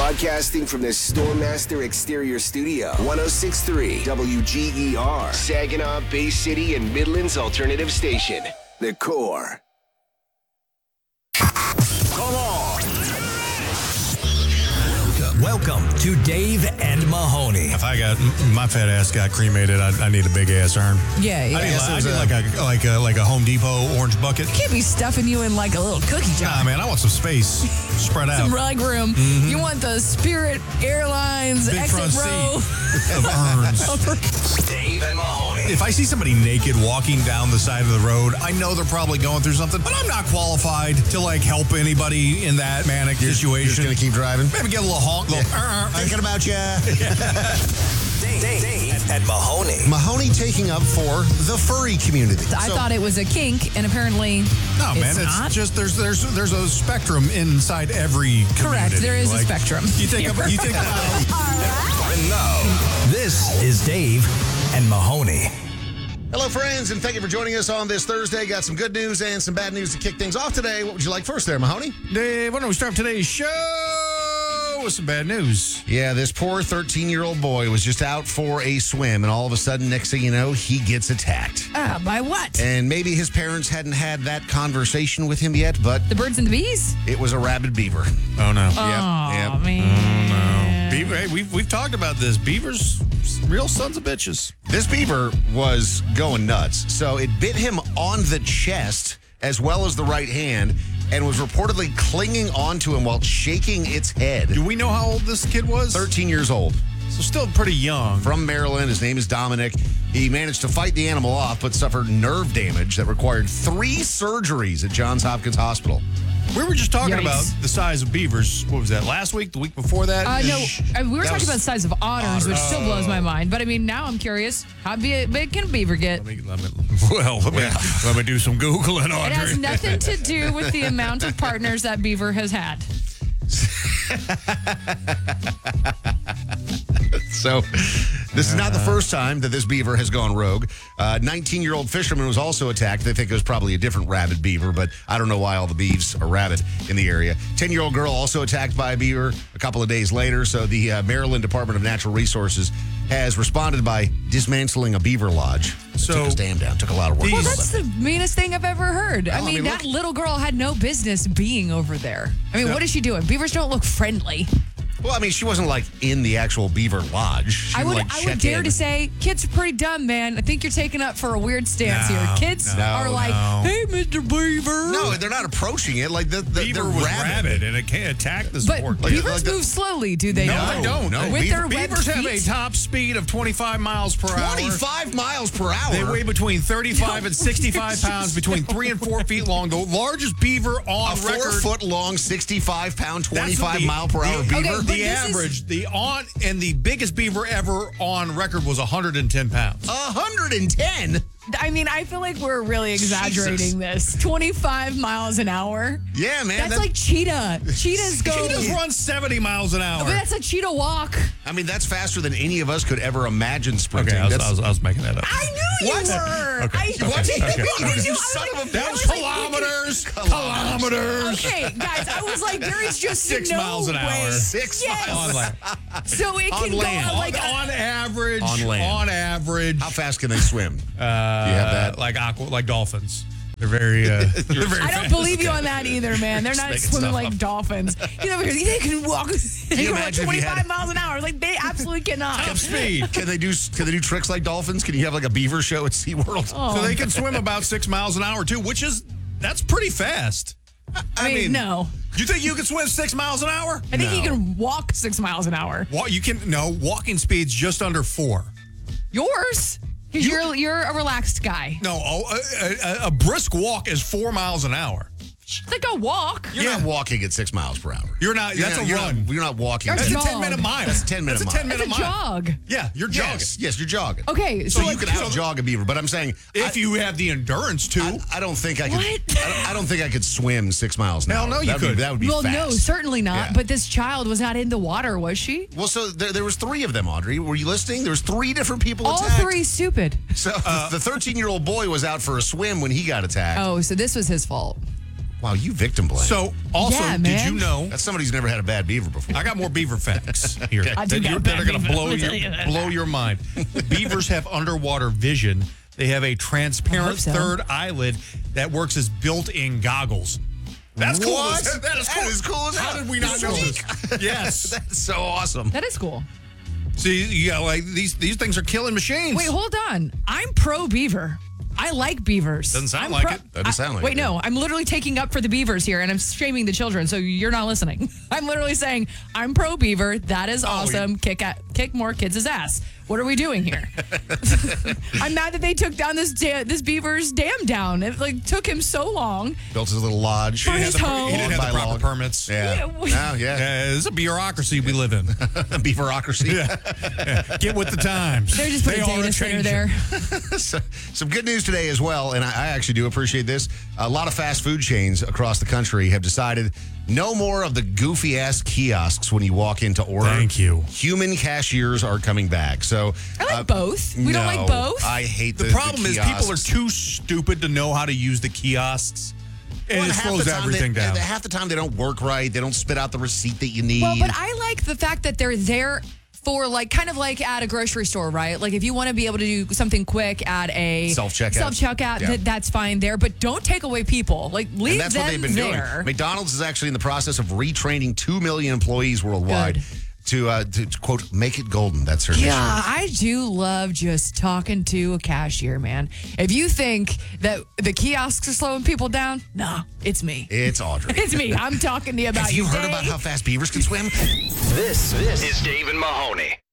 Broadcasting from the Stormmaster Exterior Studio, 106.3 WGER, Saginaw, Bay City, and Midland's alternative station, The Core. Come on. Welcome to Dave and Mahoney. If my fat ass got cremated, I need a big ass urn. Yeah. I need like a Home Depot orange bucket. Can't be stuffing you in like a little cookie jar. Nah, man, I want some space spread out. Some rug room. Mm-hmm. You want the Spirit Airlines big exit front row seat of urns. Dave and Mahoney. If I see somebody naked walking down the side of the road, I know they're probably going through something, but I'm not qualified to help anybody in that manic situation. You're just gonna keep driving. Maybe get a little honk. Thinking about you. Dave and Mahoney. Mahoney taking up for the furry community. I thought it was a kink, and apparently no, man. It's not. just there's a spectrum inside every community. Correct. There is a spectrum. You think about. And now, this is Dave and Mahoney. Hello, friends, and thank you for joining us on this Thursday. Got some good news and some bad news to kick things off today. What would you like first there, Mahoney? Dave, why don't we start today's show with some bad news? Yeah, this poor 13-year-old boy was just out for a swim, and all of a sudden, next thing you know, he gets attacked. By what? And maybe his parents hadn't had that conversation with him yet, but The birds and the bees? it was a rabid beaver. Oh, no. Oh, man. Beaver, hey, we've talked about this. Beavers, real sons of bitches. This beaver was going nuts. So it bit him on the chest as well as the right hand and was reportedly clinging onto him while shaking its head. Do we know how old this kid was? 13 years old. So still pretty young. From Maryland. His name is Dominic. He managed to fight the animal off but suffered nerve damage that required 3 surgeries at Johns Hopkins Hospital. We were just talking Yikes. about the size of beavers. What was that, last week? The week before that? No, we were talking about the size of otters, which still blows my mind. But I mean, now I'm curious. How big can a beaver get? Let me do some Googling, Audrey. It has nothing to do with the amount of partners that beaver has had. So this is not the first time that this beaver has gone rogue. 19-year-old fisherman was also attacked. They think it was probably a different rabid beaver, but I don't know why all the beeves are rabid in the area. 10-year-old girl also attacked by a beaver a couple of days later. So the Maryland Department of Natural Resources has responded by dismantling a beaver lodge. So- took his dam down. Took a lot of work. Well, that's the meanest thing I've ever heard. I mean, look- that little girl had no business being over there. I mean, what is she doing? Beavers don't look friendly. Well, I mean, she wasn't like in the actual beaver lodge. She I would check dare in. to say kids are pretty dumb, man. I think you're taking up for a weird stance here. Kids are like, hey, Mr. Beaver. No, they're not approaching it. Like the Beaver they're was rabid. rabid, and it can't attack the But sport. beavers move slowly, do they No, not? they don't. No, With their Beavers webbed have a feet? top speed of 25 miles per hour. 25 miles per hour. They weigh between 35 and 65 pounds, between 3 and 4 feet long. The largest beaver on a record. 4-foot-long, 65-pound, That's 25-mile-per-hour beaver. Okay, but The this is- average, the biggest beaver ever on record was 110 pounds. 110? I mean, I feel like we're really exaggerating Jesus. this. 25 miles an hour. Yeah, man. That's like cheetah. Cheetahs go. Cheetahs run 70 miles an hour. But that's a cheetah walk. I mean, that's faster than any of us could ever imagine sprinting. Okay, I That's- was making that up. I knew What? you were. Okay. What? Okay. You son of a That was kilometers. Kilometers. Okay, guys, I was like, there is just 6 no miles an way. hour. 6 Yes. miles. On land. So it On can land. go like on average. On land. On average. How fast can they swim? Do you have that? Like dolphins. They're very. They're very I don't fast. believe you on that either, man. They're not making swimming stuff like up. dolphins. You know, they can walk. They you can run imagine if you 25 had- miles an hour. Like they absolutely cannot. Top speed. Can they do tricks like dolphins? Can you have like a beaver show at SeaWorld? Oh. So they can swim about 6 miles an hour too, that's pretty fast. I mean, no. You think you can swim 6 miles an hour? I think you can walk 6 miles an hour. Walking speed's just under 4. Yours? Because you're a relaxed guy. No, a brisk walk is 4 miles an hour. It's like a walk. You're not walking at 6 miles per hour. You're not. That's a run. You're not walking. That's That's a a jog. 10-minute mile. That's a 10-minute That's mile. a 10-minute It's a mile. jog. Yeah, you're jogging. Yes, you're jogging. Okay, So so you can out-jog a beaver, but I'm saying If you have the endurance to. I don't think I could. What? I don't think I could swim 6 miles an Hell hour. no, you That would be- could. That would be well, fast. no, certainly not. Yeah. But this child was not in the water, was she? Well, so there was 3 of them, Audrey. Were you listening? There was 3 different people All attacked. 3 stupid. So the 13-year-old boy was out for a swim when he got attacked. Oh, so this was his fault. Wow, you victim blame. So, also, Yeah, did man. you know? That's somebody who's never had a bad beaver before. I got more beaver facts here I do got a that are bad going to beaver. blow your mind. Beavers have underwater vision. They have a I transparent hope so. third eyelid that works as built-in goggles. That's cool. What? That is cool. That is cool as How hell. did we not know this? Yes. That's so awesome. That is cool. See, yeah, like these things are killing machines. Wait, hold on. I'm pro beaver. I like beavers. Doesn't sound I'm like it. Doesn't sound like Wait, it. no. I'm literally taking up for the beavers here, and I'm shaming the children, so you're not listening. I'm literally saying, I'm pro beaver. That is awesome. Kick more kids' ass. What are we doing here? I'm mad that they took down this beaver's dam down. It took him so long. Built his little lodge. For his home. He didn't have By the proper log. permits. Yeah. Yeah. Yeah. It's a bureaucracy we live in. Beaverocracy. Get with the times. They're just putting a They are data center changing. there. So, some good news today as well, and I actually do appreciate this. A lot of fast food chains across the country have decided no more of the goofy-ass kiosks when you walk in to order. Thank you. Human cashiers are coming back. So I like both. We don't like no, both. I hate The problem is people are kiosks. too stupid to know how to use the kiosks. And Well, it half slows the time everything down. Half the time they don't work right. They don't spit out the receipt that you need. Well, but I like the fact that they're there for kind of like at a grocery store, right? Like if you want to be able to do something quick at a Self-checkout. Yeah. that's fine there. But don't take away people. Like leave And that's them what they've been there. doing. McDonald's is actually in the process of retraining 2 million employees worldwide to quote, make it golden. That's her mission. Yeah, I do love just talking to a cashier, man. If you think that the kiosks are slowing people down, nah, it's me. It's Audrey. It's me. I'm talking to you about Have you your heard day. about how fast beavers can swim? This is Dave and Mahoney.